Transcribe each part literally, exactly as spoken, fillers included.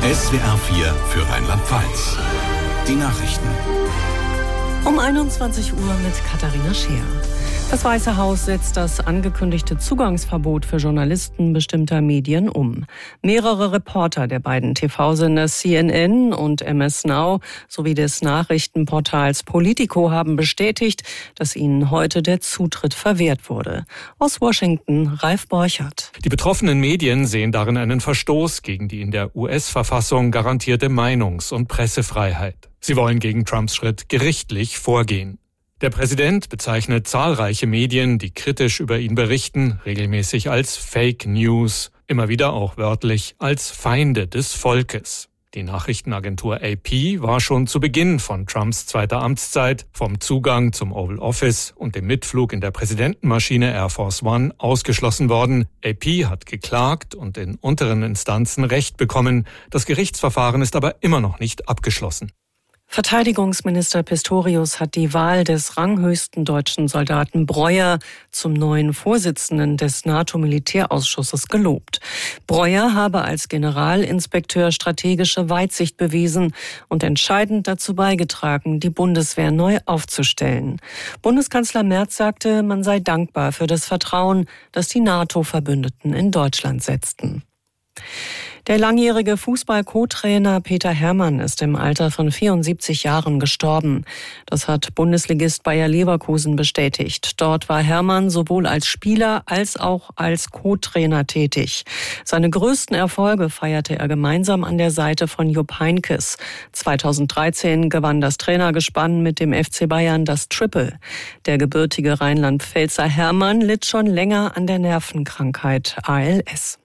S W R vier für Rheinland-Pfalz. Die Nachrichten. Um einundzwanzig Uhr mit Katharina Scheer. Das Weiße Haus setzt das angekündigte Zugangsverbot für Journalisten bestimmter Medien um. Mehrere Reporter der beiden T V-Sender C N N und M S Now sowie des Nachrichtenportals Politico haben bestätigt, dass ihnen heute der Zutritt verwehrt wurde. Aus Washington, Ralf Borchert. Die betroffenen Medien sehen darin einen Verstoß gegen die in der U S-Verfassung garantierte Meinungs- und Pressefreiheit. Sie wollen gegen Trumps Schritt gerichtlich vorgehen. Der Präsident bezeichnet zahlreiche Medien, die kritisch über ihn berichten, regelmäßig als Fake News, immer wieder auch wörtlich als Feinde des Volkes. Die Nachrichtenagentur A P war schon zu Beginn von Trumps zweiter Amtszeit vom Zugang zum Oval Office und dem Mitflug in der Präsidentenmaschine Air Force One ausgeschlossen worden. A P hat geklagt und in unteren Instanzen Recht bekommen. Das Gerichtsverfahren ist aber immer noch nicht abgeschlossen. Verteidigungsminister Pistorius hat die Wahl des ranghöchsten deutschen Soldaten Breuer zum neuen Vorsitzenden des NATO-Militärausschusses gelobt. Breuer habe als Generalinspekteur strategische Weitsicht bewiesen und entscheidend dazu beigetragen, die Bundeswehr neu aufzustellen. Bundeskanzler Merz sagte, man sei dankbar für das Vertrauen, das die NATO-Verbündeten in Deutschland setzten. Der langjährige Fußball-Co-Trainer Peter Herrmann ist im Alter von vierundsiebzig Jahren gestorben. Das hat Bundesligist Bayer Leverkusen bestätigt. Dort war Herrmann sowohl als Spieler als auch als Co-Trainer tätig. Seine größten Erfolge feierte er gemeinsam an der Seite von Jupp Heynckes. zweitausenddreizehn gewann das Trainergespann mit dem F C Bayern das Triple. Der gebürtige Rheinland-Pfälzer Herrmann litt schon länger an der Nervenkrankheit A L S.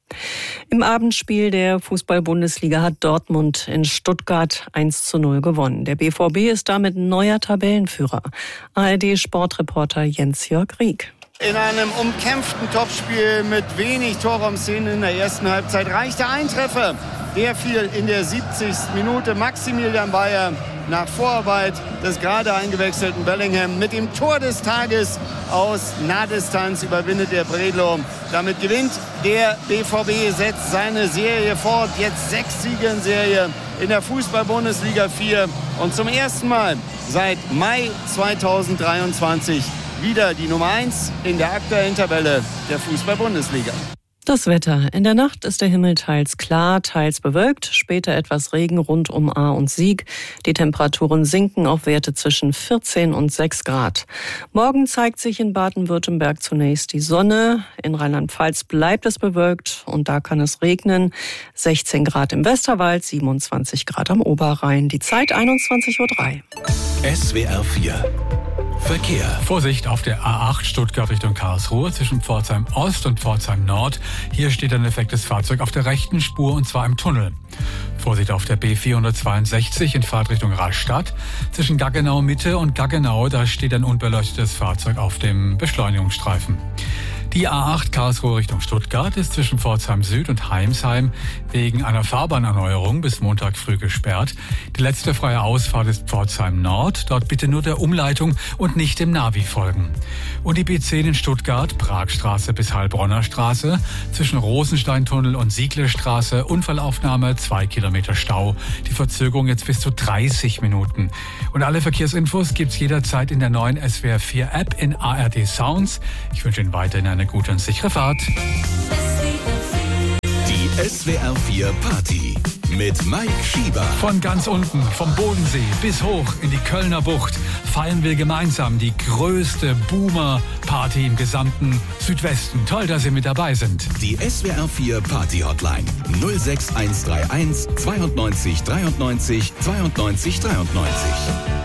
Im Abendspiel der Fußball-Bundesliga hat Dortmund in Stuttgart eins zu null gewonnen. Der B V B ist damit neuer Tabellenführer. A R D-Sportreporter Jens-Jörg Rieck. In einem umkämpften Topspiel mit wenig Torraumszenen in der ersten Halbzeit reichte ein Treffer. Der fiel in der siebzigsten Minute. Maximilian Bayer nach Vorarbeit des gerade eingewechselten Bellingham mit dem Tor des Tages aus Nahdistanz überwindet der Bredlo. Damit gewinnt der B V B, setzt seine Serie fort. Jetzt sechs Siege in Serie in der Fußball-Bundesliga vier. Und zum ersten Mal seit Mai zweitausenddreiundzwanzig wieder die Nummer eins in der aktuellen Tabelle der Fußball-Bundesliga. Das Wetter. In der Nacht ist der Himmel teils klar, teils bewölkt. Später etwas Regen rund um Ahr und Sieg. Die Temperaturen sinken auf Werte zwischen vierzehn und sechs Grad. Morgen zeigt sich in Baden-Württemberg zunächst die Sonne. In Rheinland-Pfalz bleibt es bewölkt und da kann es regnen. sechzehn Grad im Westerwald, siebenundzwanzig Grad am Oberrhein. Die Zeit einundzwanzig Uhr drei. S W R vier Verkehr. Vorsicht auf der A acht Stuttgart Richtung Karlsruhe zwischen Pforzheim Ost und Pforzheim Nord. Hier steht ein defektes Fahrzeug auf der rechten Spur und zwar im Tunnel. Vorsicht auf der B vierhundertzweiundsechzig in Fahrtrichtung Rastatt. Zwischen Gaggenau Mitte und Gaggenau, da steht ein unbeleuchtetes Fahrzeug auf dem Beschleunigungsstreifen. Die A acht Karlsruhe Richtung Stuttgart ist zwischen Pforzheim Süd und Heimsheim wegen einer Fahrbahnerneuerung bis Montag früh gesperrt. Die letzte freie Ausfahrt ist Pforzheim Nord. Dort bitte nur der Umleitung und nicht dem Navi folgen. Und die B zehn in Stuttgart, Pragstraße bis Heilbronner Straße, zwischen Rosensteintunnel und Sieglerstraße, Unfallaufnahme, zwei Kilometer Stau. Die Verzögerung jetzt bis zu dreißig Minuten. Und alle Verkehrsinfos gibt's jederzeit in der neuen S W R vier App in A R D Sounds. Ich wünsche Ihnen weiterhin eine gute und sichere Fahrt. Die S W R vier Party mit Mike Schieber. Von ganz unten, vom Bodensee bis hoch in die Kölner Bucht feiern wir gemeinsam die größte Boomer-Party im gesamten Südwesten. Toll, dass Sie mit dabei sind. Die S W R vier Party Hotline null sechs eins drei eins zweiundneunzig dreiundneunzig zweiundneunzig dreiundneunzig.